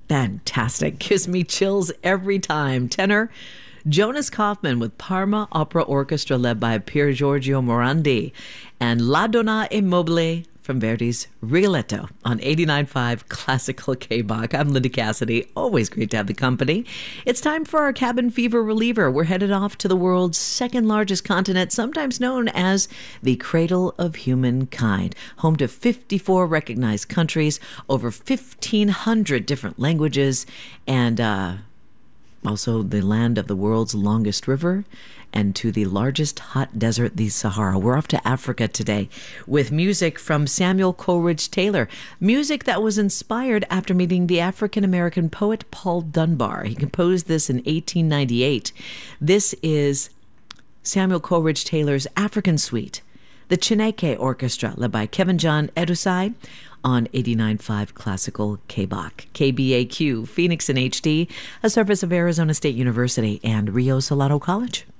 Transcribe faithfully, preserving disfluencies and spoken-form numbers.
Fantastic. Gives me chills every time. Tenor Jonas Kaufman with Parma Opera Orchestra led by Pier Giorgio Morandi, and La Donna e Mobile from Verdi's Rigoletto on eighty-nine point five Classical K-Bach. I'm Linda Cassidy. Always great to have the company. It's time for our cabin fever reliever. We're headed off to the world's second largest continent, sometimes known as the cradle of humankind, home to fifty-four recognized countries, over fifteen hundred different languages, and uh, also the land of the world's longest river, and to the largest hot desert, the Sahara. We're off to Africa today with music from Samuel Coleridge Taylor, music that was inspired after meeting the African-American poet Paul Dunbar. He composed this in eighteen ninety-eight. This is Samuel Coleridge Taylor's African Suite, the Chineke Orchestra, led by Kevin John Edusai, on eighty-nine point five Classical K-Bach. K B A Q, Phoenix in H D, a service of Arizona State University and Rio Salado College.